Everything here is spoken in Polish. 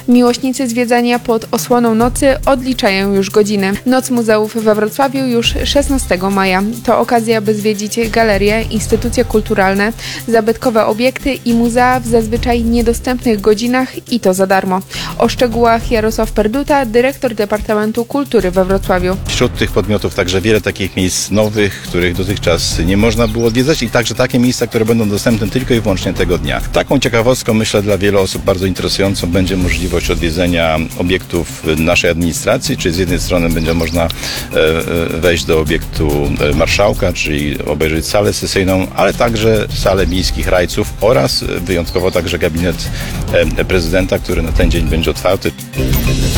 Miłośnicy zwiedzania pod osłoną nocy odliczają już godziny. Noc muzeów we Wrocławiu już 16 maja. To okazja, by zwiedzić galerie, instytucje kulturalne, zabytkowe obiekty i muzea w zazwyczaj niedostępnych godzinach i to za darmo. O szczegółach Jarosław Perduta, dyrektor Departamentu Kultury we Wrocławiu. Wśród tych podmiotów także wiele takich miejsc nowych, których dotychczas nie można było odwiedzać i także takie miejsca, które będą dostępne tylko i wyłącznie tego dnia. Taką ciekawostką, myślę, dla wielu osób bardzo interesującą będzie możliwość odwiedzenia obiektów naszej administracji, czyli z jednej strony będzie można wejść do obiektu marszałka, czyli obejrzeć salę sesyjną, ale także salę miejskich rajców oraz wyjątkowo także gabinet prezydenta, który na ten dzień będzie otwarty.